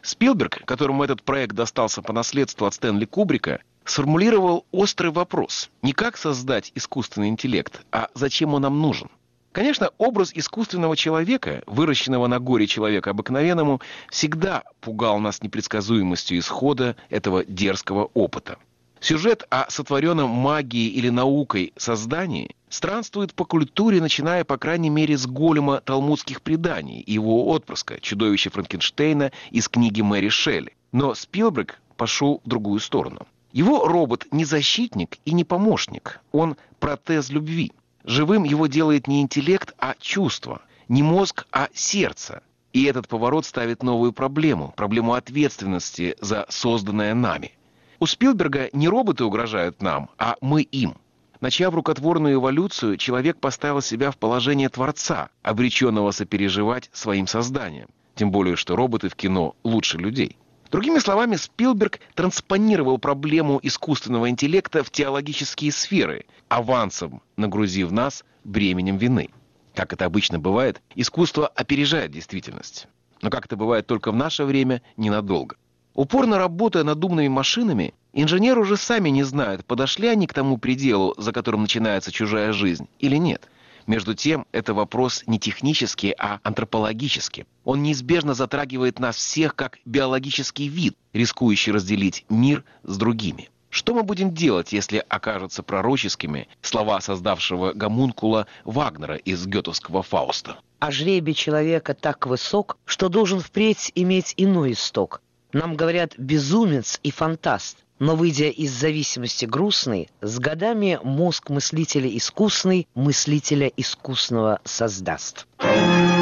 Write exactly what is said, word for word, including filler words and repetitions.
Спилберг, которому этот проект достался по наследству от Стэнли Кубрика, сформулировал острый вопрос: не как создать искусственный интеллект, а зачем он нам нужен. Конечно, образ искусственного человека, выращенного на горе человека обыкновенному, всегда пугал нас непредсказуемостью исхода этого дерзкого опыта. Сюжет о сотворенном магией или наукой создании странствует по культуре, начиная, по крайней мере, с голема талмудских преданий и его отпрыска, чудовища Франкенштейна из книги Мэри Шелли. Но Спилберг пошел в другую сторону. Его робот не защитник и не помощник, он протез любви. Живым его делает не интеллект, а чувство, не мозг, а сердце. И этот поворот ставит новую проблему, проблему ответственности за созданное нами. У Спилберга не роботы угрожают нам, а мы им. Начав рукотворную эволюцию, человек поставил себя в положение творца, обреченного сопереживать своим созданием. Тем более, что роботы в кино лучше людей. Другими словами, Спилберг транспонировал проблему искусственного интеллекта в теологические сферы, авансом нагрузив нас бременем вины. Как это обычно бывает, искусство опережает действительность. Но как это бывает только в наше время, ненадолго. Упорно работая над умными машинами, инженеры уже сами не знают, подошли они к тому пределу, за которым начинается чужая жизнь, или нет. Между тем, это вопрос не технический, а антропологический. Он неизбежно затрагивает нас всех как биологический вид, рискующий разделить мир с другими. Что мы будем делать, если окажутся пророческими слова создавшего гомункула Вагнера из гётовского «Фауста»? А жребий человека так высок, что должен впредь иметь иной исток. Нам говорят безумец и фантаст, но, выйдя из зависимости грустной, с годами мозг мыслителя искусный мыслителя искусного создаст.